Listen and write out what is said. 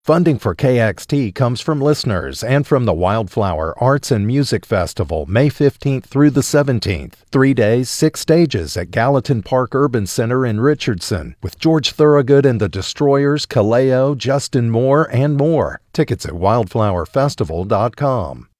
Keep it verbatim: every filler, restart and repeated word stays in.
Funding for K X T comes from listeners and from the Wildflower Arts and Music Festival, May fifteenth through the seventeenth. Three days, six stages at Gallatin Park Urban Center in Richardson, with George Thorogood and the Destroyers, Kaleo, Justin Moore, and more. Tickets at wildflower festival dot com.